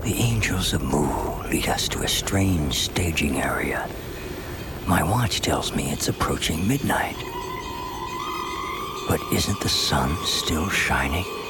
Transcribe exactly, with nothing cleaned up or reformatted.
The Angels of Mu lead us to a strange staging area. My watch tells me it's approaching midnight. But isn't the sun still shining?